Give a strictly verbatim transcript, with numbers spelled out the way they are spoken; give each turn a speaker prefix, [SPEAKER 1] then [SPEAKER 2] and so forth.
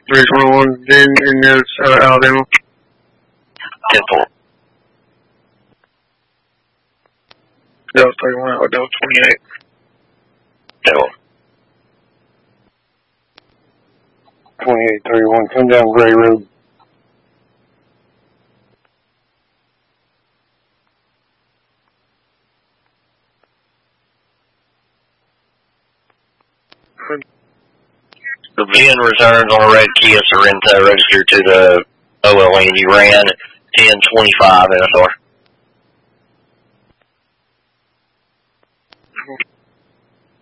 [SPEAKER 1] three twenty-one, then in this, uh, Alabama.
[SPEAKER 2] ten four.
[SPEAKER 1] Delta thirty-one, or Delta twenty-eight.
[SPEAKER 2] ten four.
[SPEAKER 3] twenty-eight thirty-one, come down Gray Road.
[SPEAKER 2] The V I N reserves on a red Kia Sorento registered to the O L N. You ran ten twenty-five N S R.